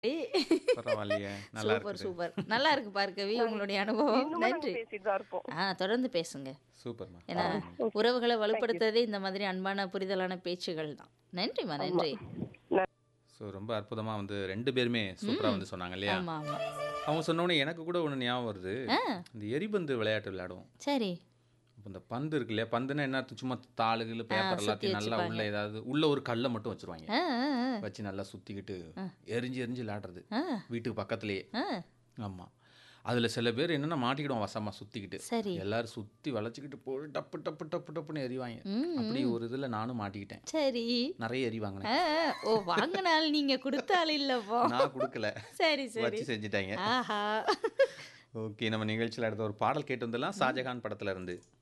பரவாயில்லையே! நல்லா சூப்பர், இருக்குது. சூப்பர். நல்லா இருக்கு பார்கவி நாங்க உங்களுடைய அனுபவம். இன்னுமே நாங்க நன்றி. பேசிட்டு தான் இருப்போம். தொடர்ந்து பேசுங்க. சூப்பர்மா. ஏன்னா, ரொம்ப நன்றி. ஓகே. உறவுகள தேங்க் யூ. வலுப்படுத்துறதே இந்த மாதிரி அன்பான, புரிதலான பேச்சுகள் தான். நன்றிம்மா, ஆமா. நன்றி. ந ஸோ ரொம்ப அற்புதமா வந்து 2 பேருமே சூப்பரா ம். வந்து சொன்னாங்க இல்லையா? ஆமா, ஆமா. அவங்க சொன்னோனே எனக்கு கூட ஒண்ணு ஞாபகம் வருது. ஆ, இந்த எரிபந்து விளையாட்டு விளையாடுவோம். சரி. அப்ப இந்த பந்து இருக்கு இல்லையா? பந்துன்னா என்ன அர்த்தம்? சும்மா தாளு, கீழு, பேப்பர் சுத்தி எல்லாத்தையும் நல்லா வச்சுப்பாங்க. உள்ள ஏதாவது உள்ள ஒரு கல்ல மட்டும் வச்சுருவாய்ங்க. ஆ, ஆ, ஆ, வச்சு நல்லா சுத்திக்கிட்டு ஆ. எரிஞ்சு எரிஞ்சு விளையாடுறது. ஆ, வீட்டுக்கு பக்கத்திலேயே. ஆ. ஆமா. அதுல சில பேர் என்னன்னா மாட்டிக்கிடுவான் வசமா சுத்திக்கிட்டு. சரி. எல்லாரும் சுத்தி வளைச்சுக்கிட்டு போய் டப்பு டப்பு டப்பு டப்புன்னு எறிவாய்ங்க. ம், அப்படி ம். ஒரு இதுல நானும் மாட்டிக்கிட்டேன். சரி. நெறைய எறி வாங்கினேன். ஓ! வாங்குன ஆள் நீங்க, குடுத்த ஆள் இல்லப்போ. நான் குடுக்கல. சரி, சரி. வச்சு செஞ்சுட்டாய்ங்க. ஆஹா! ஓகே. நம்ம நிகழ்ச்சியில அடுத்த ஒரு பாடல் கேட்டு வந்துடலாம். ஷாஜகான் படத்துல இருந்து.